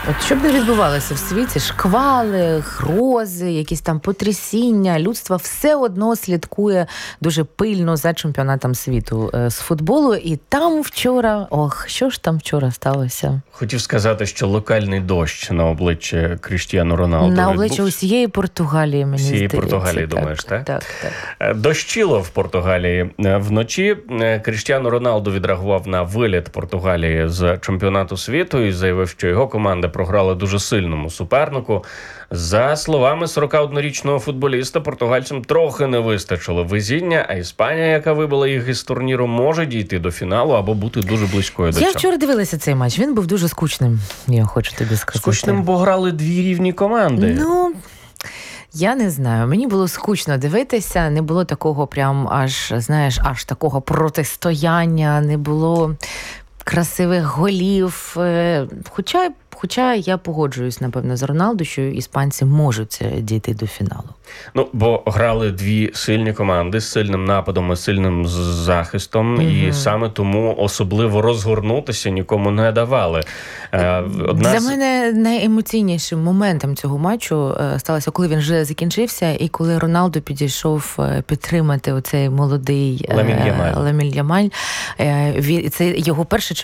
От що б не відбувалося в світі, шквали, грози, якісь там потрясіння, людство все одно слідкує дуже пильно за чемпіонатом світу з футболу. І там вчора, що ж там вчора сталося? Хотів сказати, що локальний дощ на обличчя Кріштіану Роналду. На обличчя усієї Португалії, мені здається. Всієї Португалії, думаєш, так? Так. Дощило в Португалії вночі. Кріштіану Роналду відреагував на виліт Португалії з чемпіонату світу і заявив, що його команда програла дуже сильному супернику. За словами 41-річного футболіста, португальцям трохи не вистачило везіння, а Іспанія, яка вибила їх із турніру, може дійти до фіналу або бути дуже близькою до цього. Я вчора дивилася цей матч, він був дуже скучним, я хочу тобі сказати. Скучним, бо грали дві рівні команди. Я не знаю, мені було скучно дивитися, не було такого прям аж такого протистояння, не було красивих голів, Хоча я погоджуюсь, напевно, з Роналду, що іспанці можуть дійти до фіналу. Бо грали дві сильні команди з сильним нападом і сильним захистом, і саме тому особливо розгорнутися нікому не давали. Для мене найемоційнішим моментом цього матчу сталося, коли він вже закінчився, і коли Роналду підійшов підтримати оцей молодий Ламін Ямаль. Це його перше